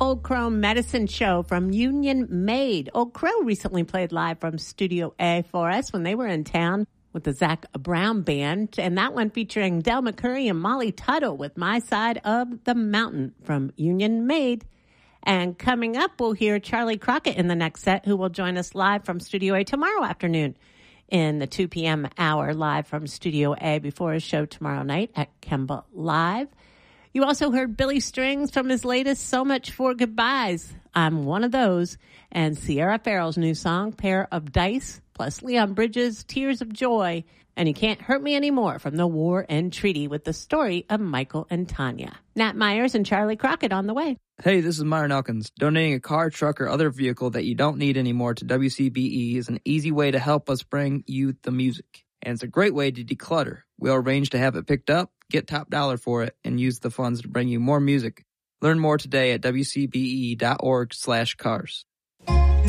Old Crow Medicine Show from Union Made. Old Crow recently played live from Studio A for us when they were in town with the Zach Brown Band, and that one featuring Del McCurry and Molly Tuttle with My Side of the Mountain from Union Made. And coming up, we'll hear Charlie Crockett in the next set, who will join us live from Studio A tomorrow afternoon in the 2 p.m. hour, live from Studio A before his show tomorrow night at Kemba Live. You also heard Billy Strings from his latest So Much for Goodbyes, I'm One of Those, and Sierra Farrell's new song, Pair of Dice, plus Leon Bridges' Tears of Joy, and You Can't Hurt Me Anymore from the War and Treaty with the story of Michael and Tanya. Nat Myers and Charlie Crockett on the way. Hey, this is Myron Elkins. Donating a car, truck, or other vehicle that you don't need anymore to WCBE is an easy way to help us bring you the music. And it's a great way to declutter. We'll arrange to have it picked up, get top dollar for it, and use the funds to bring you more music. Learn more today at WCBE.org/cars.